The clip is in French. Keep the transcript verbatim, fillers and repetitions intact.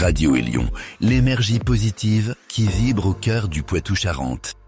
Radio Élion, l'énergie positive qui vibre au cœur du Poitou-Charentes.